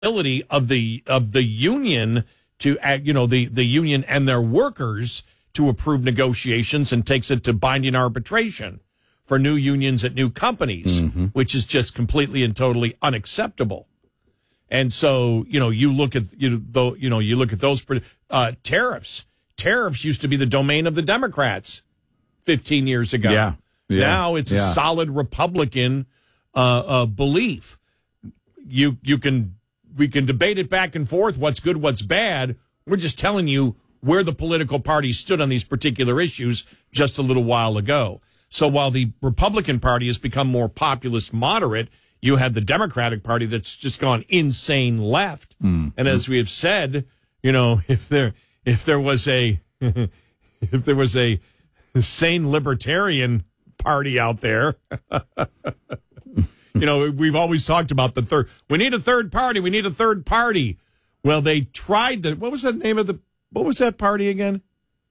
ability of the union to act, the union and their workers to approve negotiations and takes it to binding arbitration for new unions at new companies, which is just completely and totally unacceptable. And so, you look at those tariffs. Tariffs used to be the domain of the Democrats 15 years ago. Yeah. Now it's a solid Republican belief. We can debate it back and forth. What's good, what's bad. We're just telling you where the political party stood on these particular issues just a little while ago. So while the Republican Party has become more populist moderate, you have the Democratic Party that's just gone insane left. And as we have said, if there was a sane libertarian party out there, we've always talked about the third. We need a third party. We need a third party. Well, they tried what was that party again?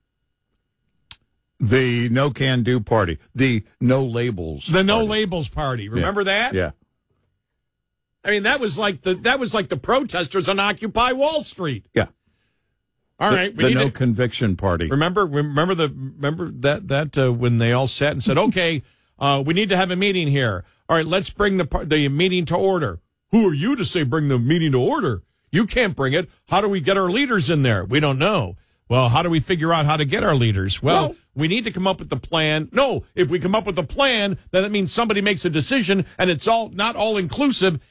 The No Can Do Party. The No Labels. The No Labels Party. Remember that? Yeah. I mean, that was like the protesters on Occupy Wall Street. Yeah. All right. The No Conviction Party. Remember that when they all sat and said, okay, we need to have a meeting here. All right, let's bring the meeting to order. Who are you to say bring the meeting to order? You can't bring it. How do we get our leaders in there? We don't know. Well, how do we figure out how to get our leaders? Well, we need to come up with a plan. No, if we come up with a plan, then that means somebody makes a decision, and it's not all inclusive.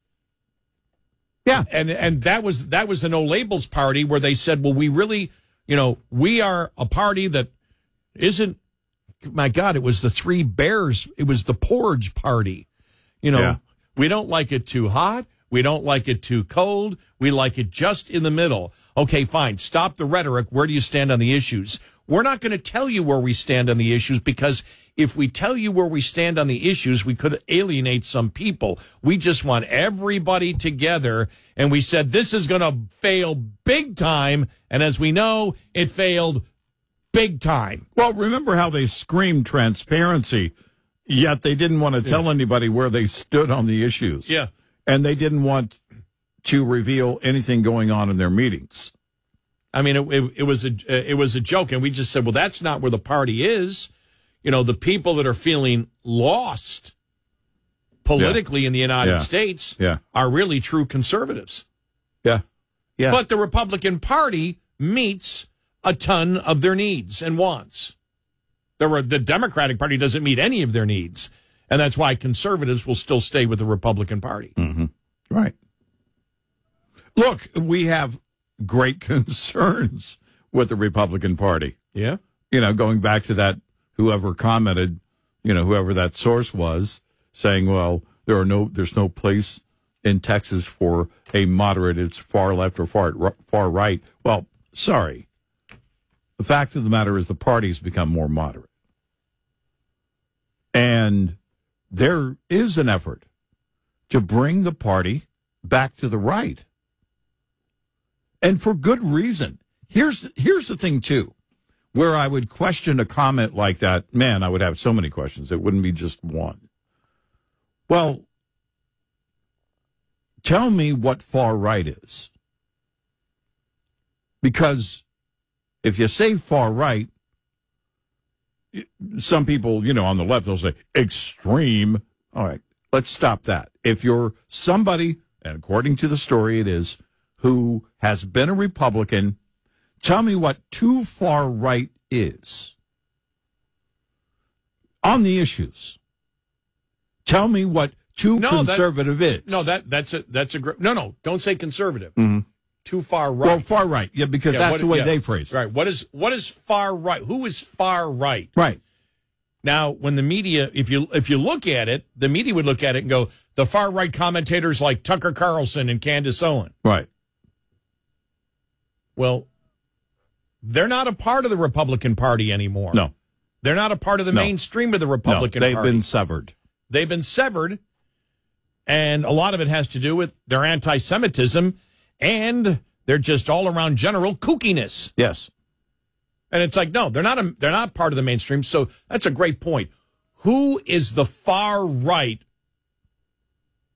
Yeah, and that was the No Labels Party where they said, well, we really, we are a party that isn't. My God, it was the Three Bears. It was the Porridge Party. We don't like it too hot. We don't like it too cold. We like it just in the middle. Okay, fine. Stop the rhetoric. Where do you stand on the issues? We're not going to tell you where we stand on the issues, because if we tell you where we stand on the issues, we could alienate some people. We just want everybody together. And we said this is going to fail big time. And as we know, it failed big time. Well, remember how they screamed transparency, yet they didn't want to tell anybody where they stood on the issues. Yeah. And they didn't want to reveal anything going on in their meetings. I mean, it was a joke, and we just said, well, that's not where the party is. The people that are feeling lost politically in the United States are really true conservatives. Yeah. Yeah. But the Republican Party meets a ton of their needs and wants. The Democratic Party doesn't meet any of their needs, and that's why conservatives will still stay with the Republican Party. Mm-hmm. Right. Look, we have great concerns with the Republican Party. Yeah. Going back to that, whoever commented, whoever that source was, saying, well, there's no place in Texas for a moderate, it's far left or far right. Well, sorry. The fact of the matter is the party's become more moderate. And there is an effort to bring the party back to the right. And for good reason. Here's the thing, too, where I would question a comment like that. Man, I would have so many questions. It wouldn't be just one. Well, tell me what far right is. Because if you say far right, some people, on the left, they'll say extreme. All right, let's stop that. If you're somebody, and according to the story it is, who has been a Republican, tell me what too far right is on the issues. Tell me what too conservative is. No, that's a great. No, don't say conservative. Mm-hmm. Too far right. Well, far right, because that's the way they phrase it. Right. What is far right? Who is far right? Right. Now, when the media, if you look at it, the media would look at it and go, the far right commentators like Tucker Carlson and Candace Owen. Right. Well, they're not a part of the Republican Party anymore. No. They're not a part of the mainstream of the Republican Party. They've been severed. They've been severed, and a lot of it has to do with their anti-Semitism, and they're just all-around general kookiness. Yes. And it's like, no, they're not part of the mainstream. So that's a great point. Who is the far right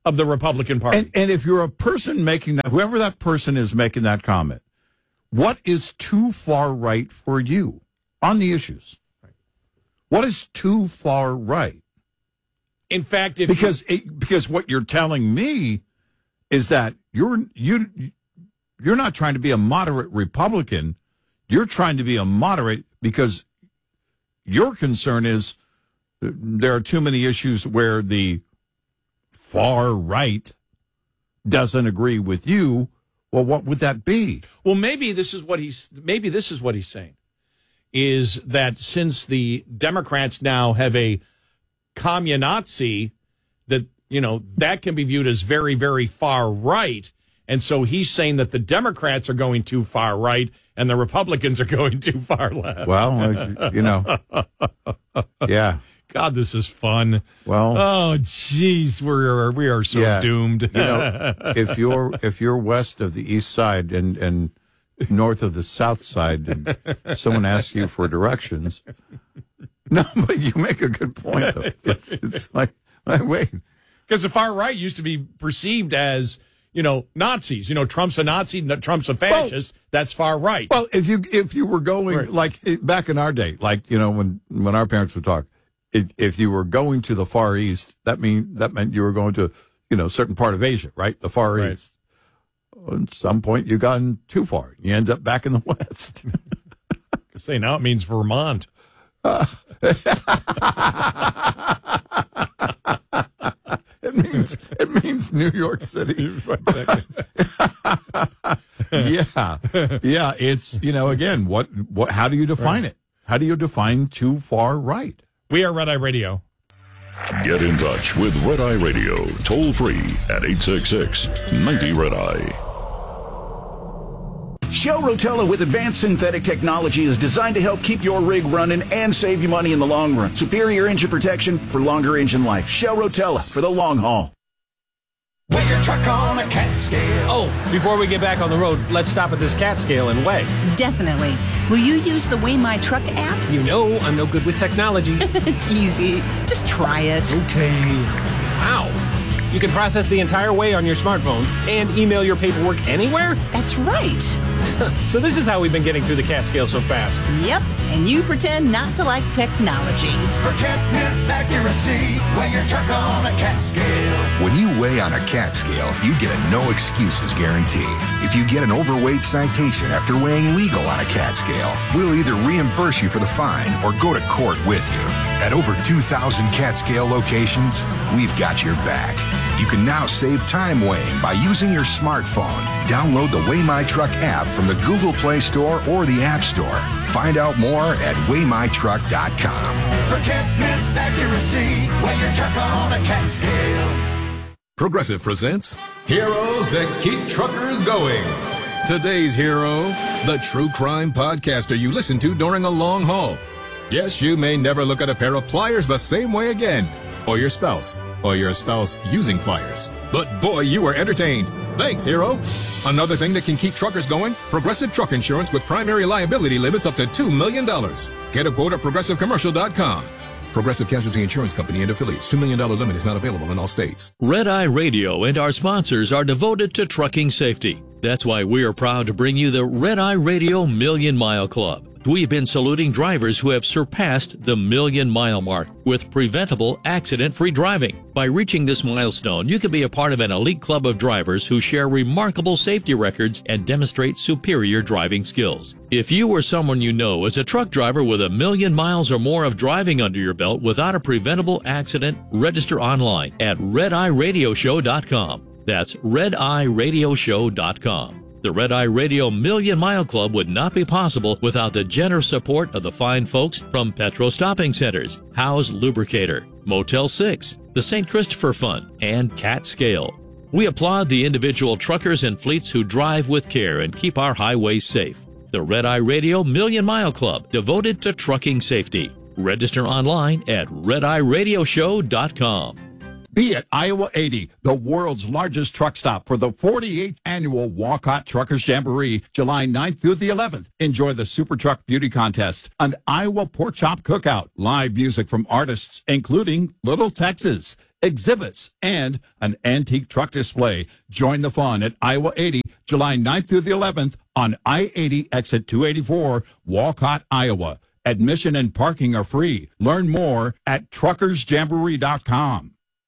of the Republican Party. And if you're a person making that, whoever that person is making that comment, what is too far right for you on the issues? What is too far right? In fact, because what you're telling me is that you're not trying to be a moderate Republican. You're trying to be a moderate because your concern is there are too many issues where the far right doesn't agree with you. Well, what would that be? Well, maybe this is what he's saying, is that since the Democrats now have a communazi, that, that can be viewed as very, very far right. And so he's saying that the Democrats are going too far right and the Republicans are going too far left. Well, yeah. God, this is fun. Well, oh, geez, we are so doomed. If you're west of the east side and north of the south side, and someone asks you for directions, no, but you make a good point though. It's like, wait, because the far right used to be perceived as Nazis. Trump's a Nazi, Trump's a fascist. That's far right. Well, if you were going like back in our day, like when our parents would talk. If you were going to the Far East, that meant you were going to, a certain part of Asia, right? The Far East. At some point, you gotten too far. You end up back in the West. Say now it means Vermont. It means New York City. Yeah. It's again, what? How do you define it? How do you define too far right? We are Red Eye Radio. Get in touch with Red Eye Radio, toll free at 866-90-RED-EYE. Shell Rotella with advanced synthetic technology is designed to help keep your rig running and save you money in the long run. Superior engine protection for longer engine life. Shell Rotella for the long haul. Weigh your truck on a cat scale. Oh, before we get back on the road, let's stop at this cat scale and weigh. Definitely. Will you use the Weigh My Truck app? You know I'm no good with technology. It's easy. Just try it. Okay. Wow. You can process the entire weigh on your smartphone and email your paperwork anywhere? That's right. So this is how we've been getting through the cat scale so fast. Yep, and you pretend not to like technology. For catness accuracy, weigh your truck on a cat scale. When you weigh on a cat scale, you get a no excuses guarantee. If you get an overweight citation after weighing legal on a cat scale, we'll either reimburse you for the fine or go to court with you. At over 2,000 cat scale locations, we've got your back. You can now save time weighing by using your smartphone. Download the Weigh My Truck app from the Google Play Store or the App Store. Find out more at WeighMyTruck.com. For catness accuracy, weigh your truck on a cat scale. Progressive presents Heroes That Keep Truckers Going. Today's hero, the true crime podcaster you listen to during a long haul. Yes, you may never look at a pair of pliers the same way again, or your spouse using pliers. But boy, you were entertained. Thanks, hero. Another thing that can keep truckers going, Progressive Truck Insurance with primary liability limits up to $2 million. Get a quote at progressivecommercial.com. Progressive Casualty Insurance Company and affiliates. $2 million limit is not available in all states. Red Eye Radio and our sponsors are devoted to trucking safety. That's why we are proud to bring you the Red Eye Radio Million Mile Club. We've been saluting drivers who have surpassed the 1,000,000-mile mark with preventable, accident-free driving. By reaching this milestone, you can be a part of an elite club of drivers who share remarkable safety records and demonstrate superior driving skills. If you or someone you know is a truck driver with 1,000,000 miles or more of driving under your belt without a preventable accident, register online at RedEyeRadioShow.com. That's RedEyeRadioShow.com. The Red Eye Radio Million Mile Club would not be possible without the generous support of the fine folks from Petro Stopping Centers, Howe's Lubricator, Motel 6, the St. Christopher Fund, and Cat Scale. We applaud the individual truckers and fleets who drive with care and keep our highways safe. The Red Eye Radio Million Mile Club, devoted to trucking safety. Register online at RedEyeRadioShow.com. Be at Iowa 80, the world's largest truck stop for the 48th annual Walcott Truckers Jamboree, July 9th through the 11th. Enjoy the Super Truck Beauty Contest, an Iowa Pork Chop Cookout, live music from artists, including Little Texas, exhibits, and an antique truck display. Join the fun at Iowa 80, July 9th through the 11th on I-80 exit 284, Walcott, Iowa. Admission and parking are free. Learn more at truckersjamboree.com.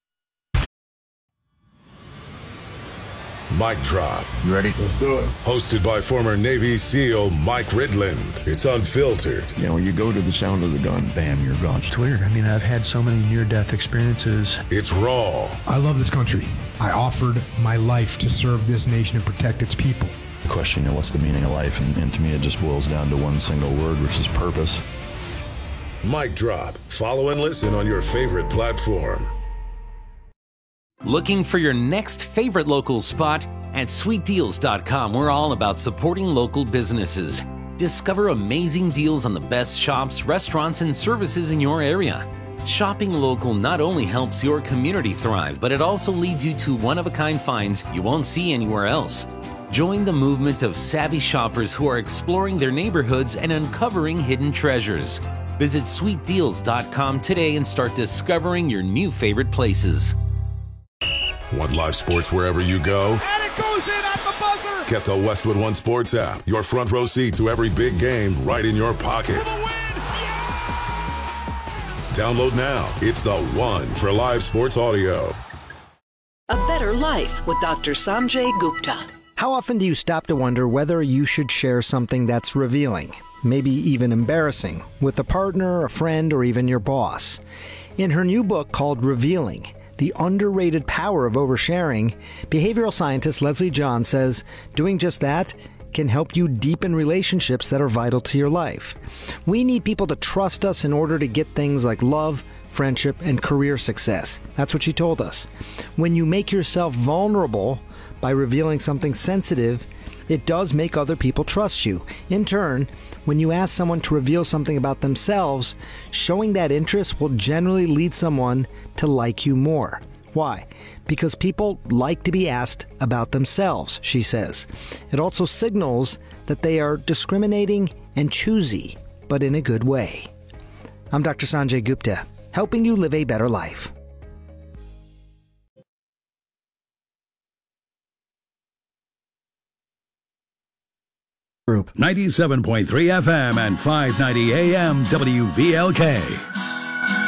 Mic Drop. You ready? Let's do it. Hosted by former Navy SEAL Mike Ridland. It's unfiltered. You know, you go to the sound of the gun, bam, you're gone. It's weird. I mean, I've had so many near-death experiences. It's raw. I love this country. I offered my life to serve this nation and protect its people. The question, you know, what's the meaning of life? And to me, it just boils down to one single word, which is purpose. Mic Drop. Follow and listen on your favorite platform. Looking for your next favorite local spot? At sweetdeals.com, we're all about supporting local businesses. Discover amazing deals on the best shops, restaurants, and services in your area. Shopping local not only helps your community thrive, but it also leads you to one-of-a-kind finds you won't see anywhere else. Join the movement of savvy shoppers who are exploring their neighborhoods and uncovering hidden treasures. Visit sweetdeals.com today and start discovering your new favorite places. Want live sports wherever you go? And it goes in at the buzzer! Get the Westwood One Sports app. Your front row seat to every big game right in your pocket. Download now. It's the one for live sports audio. A Better Life with Dr. Sanjay Gupta. How often do you stop to wonder whether you should share something that's revealing, maybe even embarrassing, with a partner, a friend, or even your boss? In her new book called Revealing, The Underrated Power of Oversharing, behavioral scientist Leslie John says doing just that can help you deepen relationships that are vital to your life. We need people to trust us in order to get things like love, friendship, and career success. That's what she told us. When you make yourself vulnerable by revealing something sensitive, it does make other people trust you. In turn, when you ask someone to reveal something about themselves, showing that interest will generally lead someone to like you more. Why? Because people like to be asked about themselves, she says. It also signals that they are discriminating and choosy, but in a good way. I'm Dr. Sanjay Gupta, helping you live a better life. Group 97.3 FM and 590 AM WVLK.